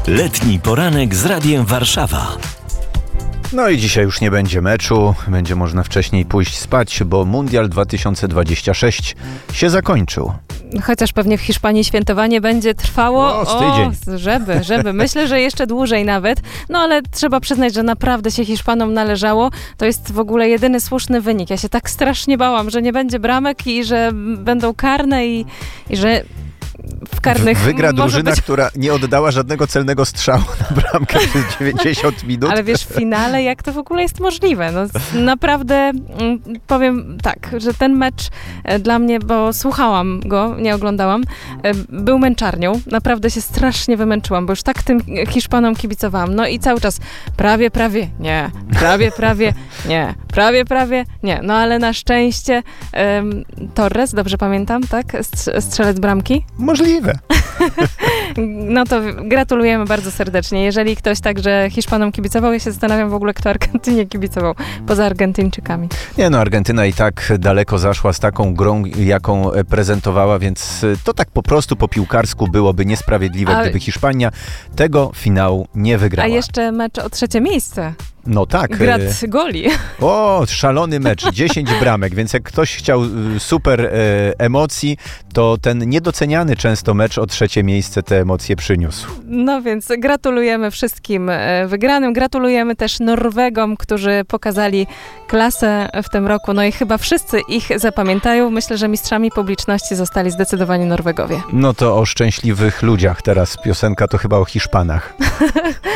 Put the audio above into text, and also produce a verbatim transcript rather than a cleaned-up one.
Letni poranek z Radiem Warszawa. No i dzisiaj już nie będzie meczu, będzie można wcześniej pójść spać, bo Mundial dwa tysiące dwudziesty szósty się zakończył. Chociaż pewnie w Hiszpanii świętowanie będzie trwało O, z tydzień. O, żeby, żeby. Myślę, że jeszcze dłużej nawet. No ale trzeba przyznać, że naprawdę się Hiszpanom należało. To jest w ogóle jedyny słuszny wynik. Ja się tak strasznie bałam, że nie będzie bramek i że będą karne i, i że w karnych Wygra może drużyna, być... która nie oddała żadnego celnego strzału na bramkę przez dziewięćdziesiąt minut. Ale wiesz, w finale jak to w ogóle jest możliwe? No, naprawdę mm, powiem tak, że ten mecz e, dla mnie, bo słuchałam go, nie oglądałam, e, był męczarnią. Naprawdę się strasznie wymęczyłam, bo już tak tym Hiszpanom kibicowałam. No i cały czas prawie, prawie, nie, prawie, prawie, nie, prawie, prawie, nie. No ale na szczęście em, Torres, dobrze pamiętam, tak? Strz- strzelec bramki? Możliwe. No to gratulujemy bardzo serdecznie. Jeżeli ktoś także Hiszpanom kibicował, ja się zastanawiam w ogóle, kto Argentynie kibicował, poza Argentyńczykami. Nie no, Argentyna i tak daleko zaszła z taką grą, jaką prezentowała, więc to tak po prostu po piłkarsku byłoby niesprawiedliwe, A... gdyby Hiszpania tego finału nie wygrała. A jeszcze mecz o trzecie miejsce. No tak. Grat goli. O, szalony mecz, dziesięć bramek, więc jak ktoś chciał super e, emocji, to ten niedoceniany często mecz o trzecie miejsce te emocje przyniósł. No więc gratulujemy wszystkim wygranym, gratulujemy też Norwegom, którzy pokazali klasę w tym roku, no i chyba wszyscy ich zapamiętają. Myślę, że mistrzami publiczności zostali zdecydowanie Norwegowie. No to o szczęśliwych ludziach teraz piosenka to chyba o Hiszpanach.